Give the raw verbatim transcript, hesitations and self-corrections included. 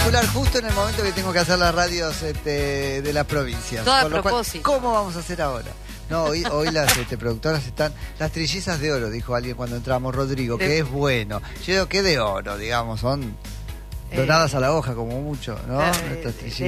auricular justo en el momento que tengo que hacer las radios este, de las provincias. Todo a Por lo cual, propósito. ¿cómo vamos a hacer ahora? No, hoy, hoy las este, productoras están... Las trillizas de oro, dijo alguien cuando entramos, Rodrigo, que De- es bueno. Yo digo que de oro, digamos, son doradas a la hoja como mucho, ¿no? Eh, Nuestras trillizas.